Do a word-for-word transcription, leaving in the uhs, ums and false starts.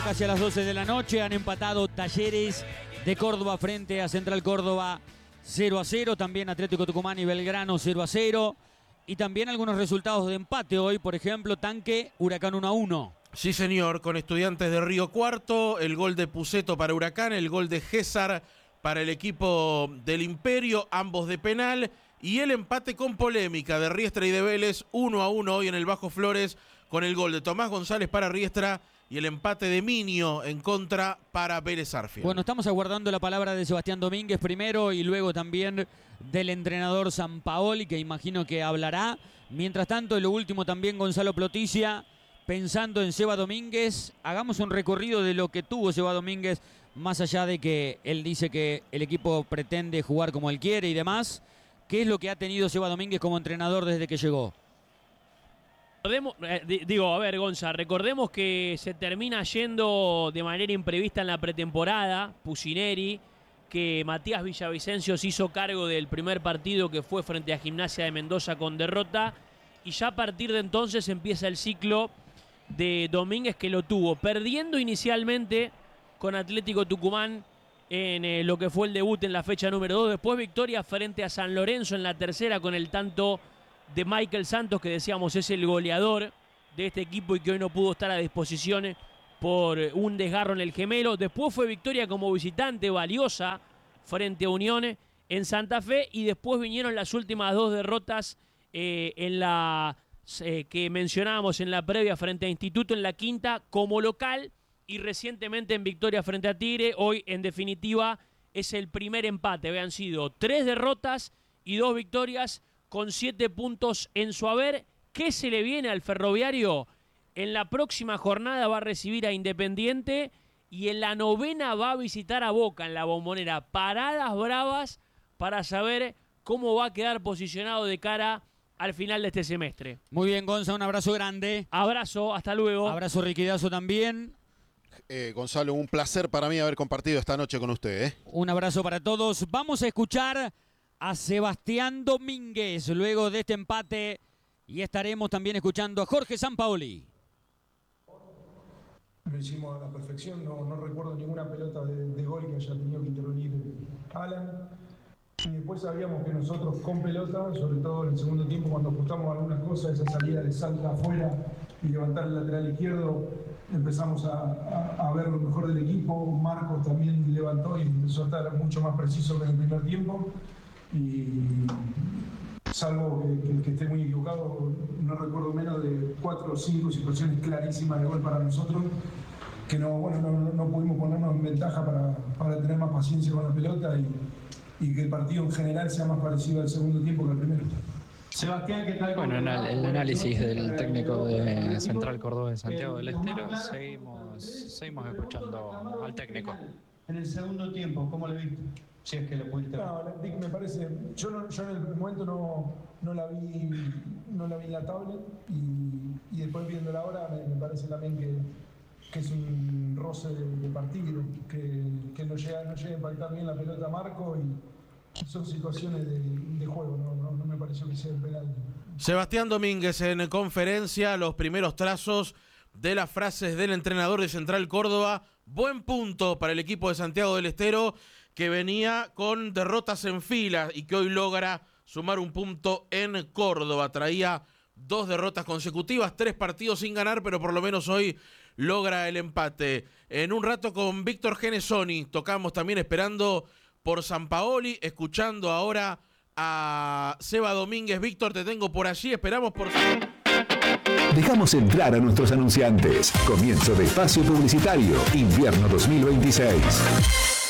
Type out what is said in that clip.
Casi a las doce de la noche han empatado Talleres de Córdoba frente a Central Córdoba cero a cero. También Atlético Tucumán y Belgrano cero a cero. Y también algunos resultados de empate hoy, por ejemplo, Tanque, Huracán uno a uno. Sí, señor, con Estudiantes de Río Cuarto, el gol de Puceto para Huracán, el gol de Gésar para el equipo del Imperio, ambos de penal, y el empate con polémica de Riestra y de Vélez, uno a uno hoy en el Bajo Flores, con el gol de Tomás González para Riestra y el empate de Minio en contra para Vélez Arfield. Bueno, estamos aguardando la palabra de Sebastián Domínguez primero y luego también del entrenador Sampaoli, que imagino que hablará. Mientras tanto, y lo último también Gonzalo Ploticia, pensando en Seba Domínguez, hagamos un recorrido de lo que tuvo Seba Domínguez, más allá de que él dice que el equipo pretende jugar como él quiere y demás. ¿Qué es lo que ha tenido Seba Domínguez como entrenador desde que llegó? Recordemos, eh, digo, a ver, Gonza, recordemos que se termina yendo de manera imprevista en la pretemporada Pusineri, que Matías Villavicencio se hizo cargo del primer partido que fue frente a Gimnasia de Mendoza con derrota, y ya a partir de entonces empieza el ciclo de Domínguez, que lo tuvo perdiendo inicialmente con Atlético Tucumán en eh, lo que fue el debut en la fecha número dos, después victoria frente a San Lorenzo en la tercera con el tanto de Michael Santos, que decíamos es el goleador de este equipo y que hoy no pudo estar a disposición por un desgarro en el gemelo. Después fue victoria como visitante valiosa frente a Unión en Santa Fe, y después vinieron las últimas dos derrotas eh, en la eh, que mencionábamos en la previa frente a Instituto en la quinta como local, y recientemente en victoria frente a Tigre. Hoy en definitiva es el primer empate. Habían sido tres derrotas y dos victorias, con siete puntos en su haber. ¿Qué se le viene al Ferroviario? En la próxima jornada va a recibir a Independiente y en la novena va a visitar a Boca en la Bombonera. Paradas bravas para saber cómo va a quedar posicionado de cara al final de este semestre. Muy bien, Gonza, un abrazo grande. Abrazo, hasta luego. Abrazo Riquidazo también. Eh, Gonzalo, un placer para mí haber compartido esta noche con usted. ¿eh? Un abrazo para todos. Vamos a escuchar a Sebastián Domínguez luego de este empate, y estaremos también escuchando a Jorge Sampaoli. Lo hicimos a la perfección, no, no recuerdo ninguna pelota de, de gol que haya tenido que intervenir Alan. Y después sabíamos que nosotros con pelota, sobre todo en el segundo tiempo cuando ajustamos algunas cosas, esa salida de salta afuera y levantar el lateral izquierdo, empezamos a, a, a ver lo mejor del equipo. Marcos también levantó y empezó a estar mucho más preciso que en el primer tiempo. Y salvo que, que, que esté muy equivocado, no recuerdo menos de cuatro o cinco situaciones clarísimas de gol para nosotros, que no, bueno, no, no pudimos ponernos en ventaja para, para tener más paciencia con la pelota y, y que el partido en general sea más parecido al segundo tiempo que al primero. Sebastián, ¿qué tal? Bueno, el análisis del técnico de Central Córdoba de Santiago del Estero, seguimos, seguimos escuchando al técnico. En el segundo tiempo, ¿cómo le viste? Si es que lo pudiste ver. No, Dick, me parece, yo, no, yo en el momento no, no, la vi, no la vi en la tablet, y, y después viéndola ahora me, me parece también que, que es un roce de, de partido, que, que no, llega, no llega a impactar bien la pelota a Marco, y son situaciones de, de juego, no, no, no me pareció que sea el penal. Sebastián Domínguez en conferencia, los primeros trazos de las frases del entrenador de Central Córdoba. Buen punto para el equipo de Santiago del Estero, que venía con derrotas en fila y que hoy logra sumar un punto en Córdoba. Traía dos derrotas consecutivas, tres partidos sin ganar, pero por lo menos hoy logra el empate. En un rato con Víctor Genesoni tocamos también esperando por Sampaoli, escuchando ahora a Seba Domínguez. Víctor, te tengo por allí, esperamos por... Dejamos entrar a nuestros anunciantes. Comienzo de espacio publicitario, invierno dos mil veintiséis.